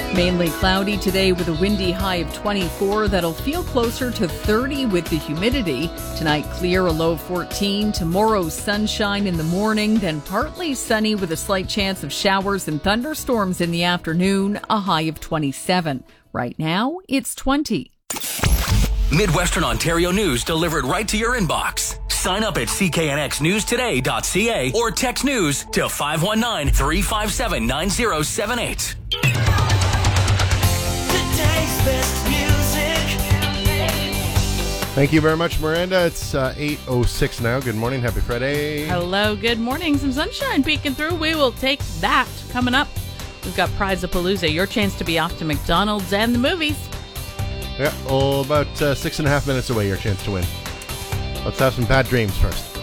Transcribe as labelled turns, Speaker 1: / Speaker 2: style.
Speaker 1: Mainly cloudy today with a windy high of 24 that'll feel closer to 30 with the humidity. Tonight clear, a low of 14. Tomorrow sunshine in the morning, then partly sunny with a slight chance of showers and thunderstorms in the afternoon, a high of 27. Right now it's 20.
Speaker 2: Midwestern Ontario news delivered right to your inbox. Sign up at cknxnewstoday.ca or text news to 519-357-9078.
Speaker 3: Thank you very much, Miranda. It's 8:06 now. Good morning. Happy Friday.
Speaker 4: Hello. Good morning. Some sunshine peeking through. We will take that. Coming up, we've got Prize-a-Palooza, your chance to be off to McDonald's and the movies.
Speaker 3: Yeah, about 6.5 minutes away, your chance to win. Let's have some bad dreams first.